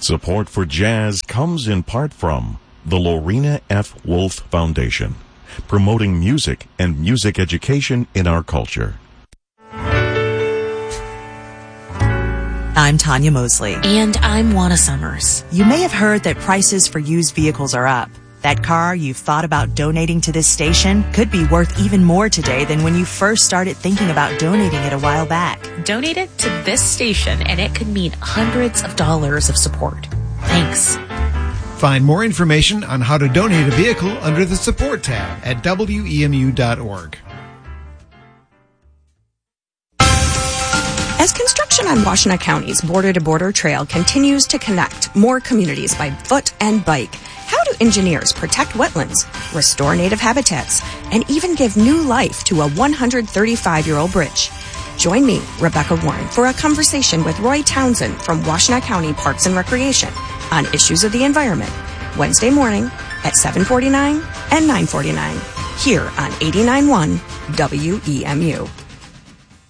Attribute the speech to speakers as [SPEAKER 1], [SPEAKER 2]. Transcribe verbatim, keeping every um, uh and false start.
[SPEAKER 1] Support for jazz comes in part from the Lorena F. Wolf Foundation, promoting music and music education in our culture.
[SPEAKER 2] I'm Tanya Mosley.
[SPEAKER 3] And I'm Juana Summers.
[SPEAKER 2] You may have heard that prices for used vehicles are up. That car you've thought about donating to this station could be worth even more today than when you first started thinking about donating it a while back.
[SPEAKER 3] Donate it to this station and it could mean hundreds of dollars of support. Thanks.
[SPEAKER 4] Find more information on how to donate a vehicle under the Support tab at W E M U dot org.
[SPEAKER 5] As construction on Washtenaw County's border-to-border trail continues to connect more communities by foot and bike, how do engineers protect wetlands, restore native habitats, and even give new life to a one hundred thirty-five-year-old bridge? Join me, Rebecca Warren, for a conversation with Roy Townsend from Washtenaw County Parks and Recreation on issues of the environment, Wednesday morning at seven forty-nine and nine forty-nine, here on eighty-nine point one W E M U.